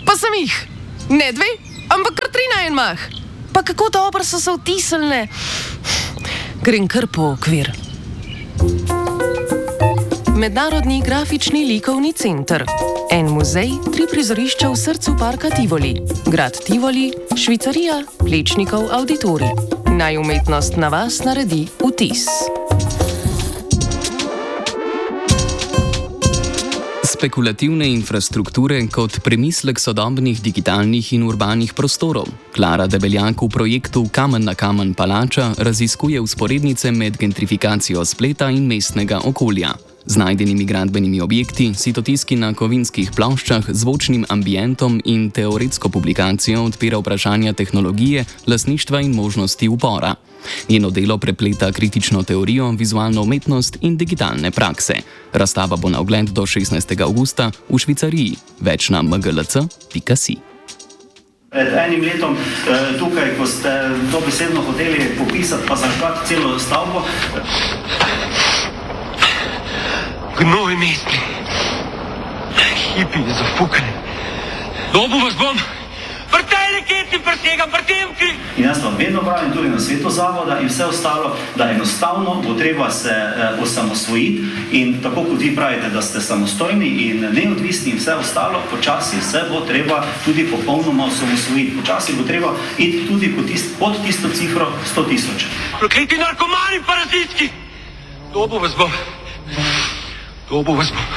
Pa sem jih, ne 2, ampak kar 3 na en mah. Pa kako dobro so se vtisnile. Grem kar po okvir. Mednarodni grafični likovni center. En muzej, 3 prizorišča v srcu parka Tivoli. Grad Tivoli, Švicarija, Plečnikov auditorij. Naj umetnost na vas naredi vtis. Spekulativne infrastrukture kot premislek sodobnih digitalnih in urbanih prostorov. Klara Debeljak v projektu Kamen na kamen palača raziskuje vzporednice med gentrifikacijo spleta in mestnega okolja. Z najdenimi gradbenimi objekti, sitotiski na kovinskih ploščah, zvočnim ambientom in teoretsko publikacijo odpira vprašanja tehnologije, lastništva in možnosti upora. Njeno delo prepleta kritično teorijo, vizualno umetnost in digitalne prakse. Razstava bo na ogled do 16. avgusta v Švicariji. Več na mglc.si. Pred enim letom tukaj, ko ste dobesedno hoteli popisati pa zažgati celo stavbo. Gnoj mestni. Hipi je zafukane. Dobu vas bom. Vrtaj leketi presegam, vrtem kri. In jaz vam vedno pravim tudi na svetu zavoda in vse ostalo, da enostavno bo treba se osamosvojiti in tako kot vi pravite, da ste samostojni in neodvisni in vse ostalo, počasi se bo treba tudi popolnoma osamosvojiti. Počasi bo treba iti tudi pod tisto cifro 100.000. Prokleti narkomani parazitski. Dobu vas bom. Dobu vas bom.